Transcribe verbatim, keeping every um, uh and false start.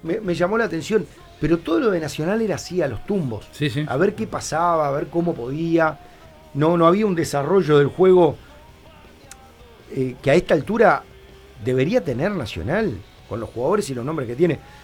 me, me llamó la atención. Pero todo lo de Nacional era así, a los tumbos. Sí, sí. A ver qué pasaba, a ver cómo podía. No, no había un desarrollo del juego eh, que a esta altura debería tener Nacional, con los jugadores y los nombres que tiene.